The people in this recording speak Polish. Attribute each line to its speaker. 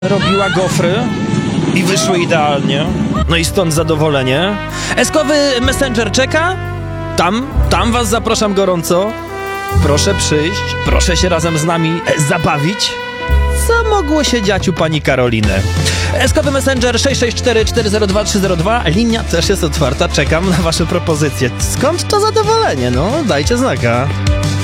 Speaker 1: Robiła gofry i wyszły idealnie. No i stąd zadowolenie. Eskowy Messenger czeka? Tam was zapraszam gorąco. Proszę przyjść, proszę się razem z nami zabawić. Co mogło się dziać u pani Karoliny? Eskowy Messenger 664-402-302. Linia też jest otwarta, czekam na wasze propozycje. Skąd to zadowolenie? No, dajcie znaka.